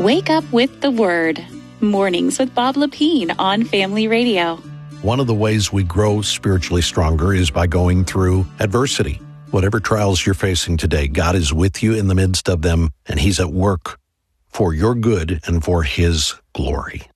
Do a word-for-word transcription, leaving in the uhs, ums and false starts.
Wake up with the Word. Mornings with Bob Lepine on Family Radio. One of the ways we grow spiritually stronger is by going through adversity. Whatever trials you're facing today, God is with you in the midst of them, and He's at work for your good and for His glory.